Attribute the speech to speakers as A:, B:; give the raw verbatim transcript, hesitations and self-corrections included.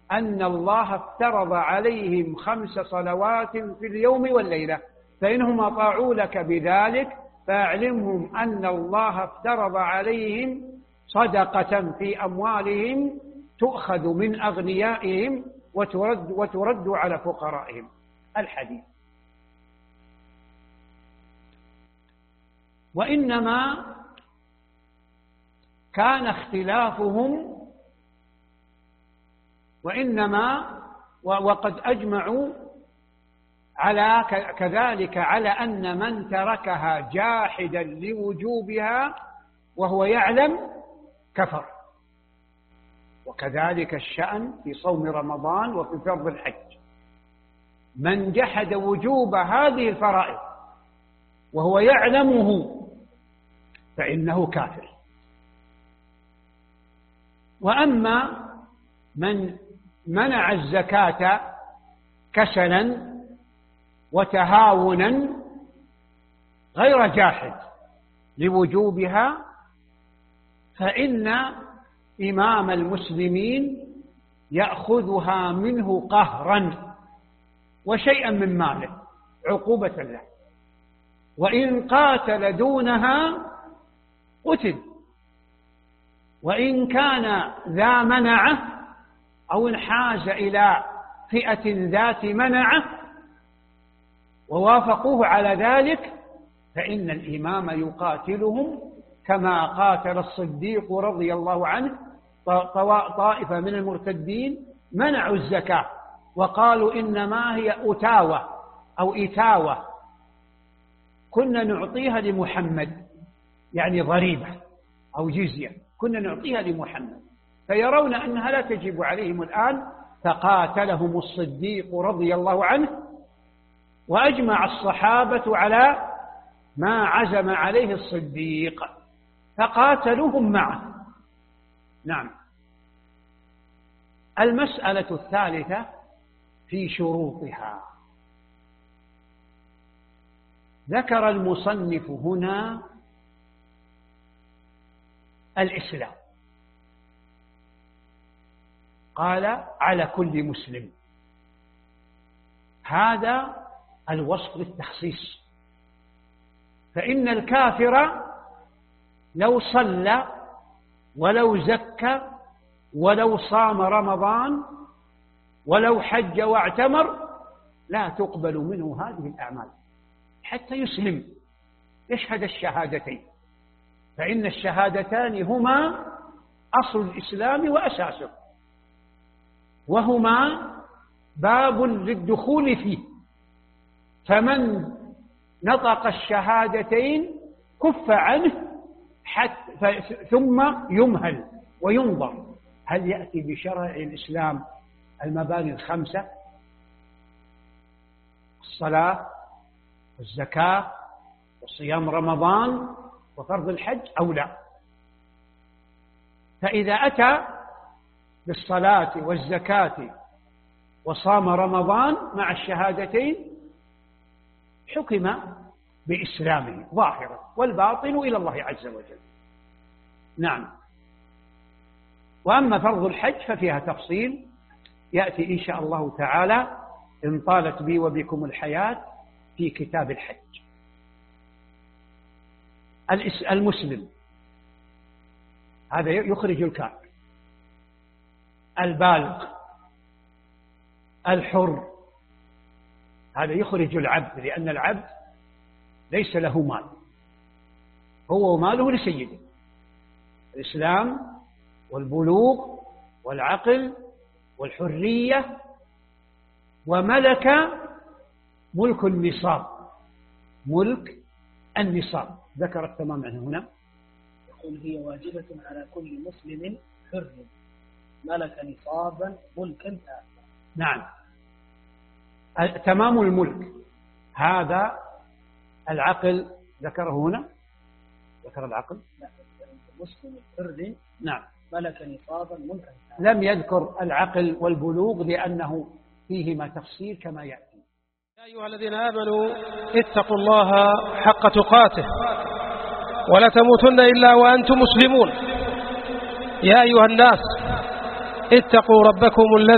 A: أن الله افترض عليهم خمس صلوات في اليوم والليلة، فإنهم أطاعوا لك بذلك فاعلمهم أن الله افترض عليهم صدقة في أموالهم تؤخذ من أغنيائهم وترد, وترد على فقرائهم. الحديث. وإنما كان اختلافهم وإنما وقد أجمعوا على كذلك على أن من تركها جاحدا لوجوبها وهو يعلم كفر، وكذلك الشأن في صوم رمضان وفي فرض الحج. من جحد وجوب هذه الفرائض وهو يعلمه فإنه كافر. وأما من منع الزكاة كسلا وتهاونا غير جاحد لوجوبها فإن إمام المسلمين يأخذها منه قهرا وشيئا من ماله عقوبة له، وإن قاتل دونها قتل، وإن كان ذا منعه أو انحاز إلى فئة ذات منعه ووافقوه على ذلك فإن الإمام يقاتلهم كما قاتل الصديق رضي الله عنه طائفة من المرتدين منعوا الزكاة وقالوا إنما هي أتاوة أو إتاوة كنا نعطيها لمحمد، يعني ضريبة أو جزية كنا نعطيها لمحمد، فيرون أنها لا تجب عليهم الآن، فقاتلهم الصديق رضي الله عنه، وأجمع الصحابة على ما عزم عليه الصديق فقاتلوهم معه. نعم. المسألة الثالثة في شروطها. ذكر المصنف هنا الإسلام، قال على كل مسلم، هذا الوصف للتخصيص، فإن الكافر لو صلى ولو زكى ولو صام رمضان ولو حج واعتمر لا تقبل منه هذه الأعمال حتى يسلم يشهد الشهادتين، فإن الشهادتان هما أصل الإسلام وأساسه، وهما باب للدخول فيه، فمن نطق الشهادتين كف عنه حتى ثم يمهل وينظر هل يأتي بشرع الإسلام المباني الخمسة: الصلاة والزكاة وصيام رمضان وفرض الحج أو لا. فإذا أتى بالصلاة والزكاة وصام رمضان مع الشهادتين حكم بإسلامه ظاهرا، والباطن إلى الله عز وجل. نعم. وأما فرض الحج ففيها تفصيل يأتي إن شاء الله تعالى إن طالت بي وبكم الحياة في كتاب الحج. المسلم هذا يخرج الكافر، البالغ، الحر، هذا يخرج العبد، لأن العبد ليس له مال، هو وماله لسيده. الإسلام والبلوغ والعقل والحرية وملك ملك النصاب، ملك النصاب ذكر التمام عنه هنا.
B: يقول هي واجبة على كل مسلم حر ملك نصابا ملكا آخر.
A: نعم. تمام الملك هذا العقل ذكره هنا، ذكر العقل.
B: لا، مسلم حر
A: نعم
B: ملك نصابا ملكا آخر.
A: لم يذكر العقل والبلوغ لأنه فيهما تفصيل كما يأتي.
C: يا أيها الذين آمنوا اتقوا الله حق تقاته ولا تموتن إلا وأنتم مسلمون. يا أيها الناس اتقوا ربكم الذي